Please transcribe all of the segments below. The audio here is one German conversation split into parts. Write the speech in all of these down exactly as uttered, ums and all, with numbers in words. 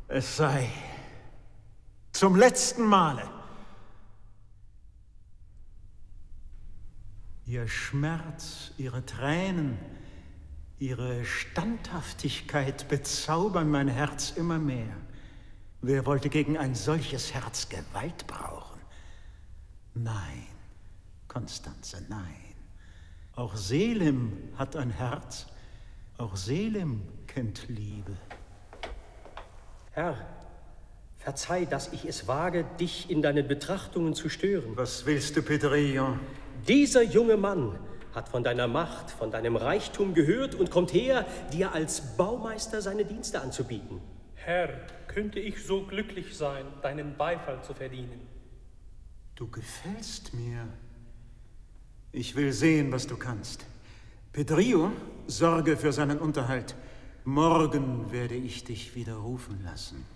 Es sei zum letzten Male. Ihr Schmerz, Ihre Tränen, Ihre Standhaftigkeit bezaubern mein Herz immer mehr. Wer wollte gegen ein solches Herz Gewalt brauchen? Nein, Constanze, nein. Auch Selim hat ein Herz. Auch Selim kennt Liebe. Herr, verzeih, dass ich es wage, dich in deinen Betrachtungen zu stören. Was willst du, Pédrillon? Dieser junge Mann hat von deiner Macht, von deinem Reichtum gehört und kommt her, dir als Baumeister seine Dienste anzubieten. Herr, könnte ich so glücklich sein, deinen Beifall zu verdienen? Du gefällst mir. Ich will sehen, was du kannst. Pédrillon, sorge für seinen Unterhalt. Morgen werde ich dich wieder rufen lassen.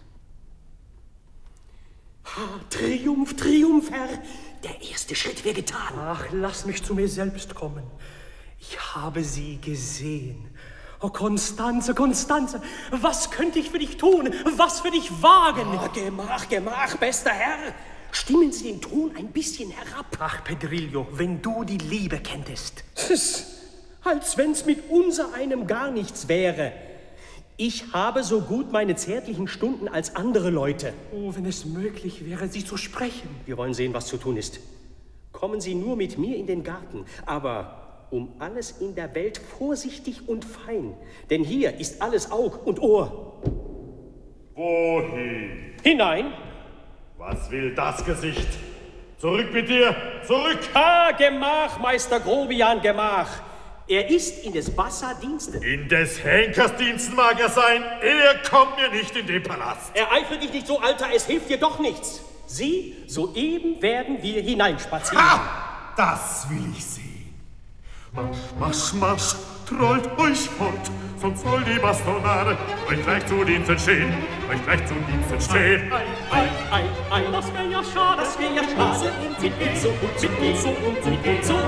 Ah, Triumph, Triumph, Herr! Der erste Schritt wäre getan. Ach, lass mich zu mir selbst kommen. Ich habe sie gesehen. Oh, Constanze, Constanze, was könnte ich für dich tun? Was für dich wagen? Oh, Gemach, Gemach, bester Herr! Stimmen Sie den Ton ein bisschen herab. Ach, Pedrillo, wenn du die Liebe kenntest. Als wenn's mit unser einem gar nichts wäre. Ich habe so gut meine zärtlichen Stunden als andere Leute. Oh, wenn es möglich wäre, Sie zu sprechen. Wir wollen sehen, was zu tun ist. Kommen Sie nur mit mir in den Garten, aber um alles in der Welt vorsichtig und fein. Denn hier ist alles Aug und Ohr. Wohin? Hinein. Was will das Gesicht? Zurück mit dir! Zurück! Ha, Gemach, Meister Grobian, Gemach. Er ist in des Bassa Diensten. In des Henkers Diensten mag er sein. Er kommt mir nicht in den Palast. Ereifere dich nicht so, Alter, es hilft dir doch nichts. Sieh, soeben werden wir hineinspazieren. Ha! Das will ich sehen. Marsch, marsch, marsch, trollt euch fort, sonst soll die Bastonade euch gleich zu Diensten stehen, euch gleich zu Diensten stehen. Ei, ei, ei, ei, das wär ja schade, das wär ja schade. Mit uns so und mit uns so und mit uns so.